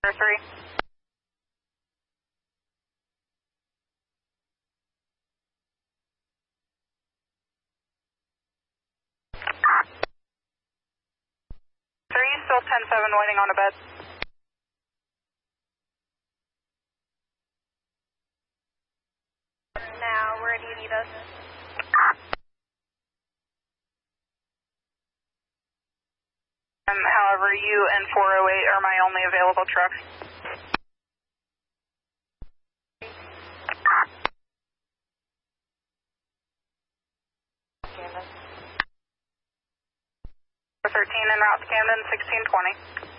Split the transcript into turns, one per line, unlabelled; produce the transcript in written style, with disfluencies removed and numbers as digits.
3. Still 10-7 waiting on a bed.
Now, where do you need us?
However, you and 408 are my only available trucks.
Camden.
13 en route to Camden, 1620.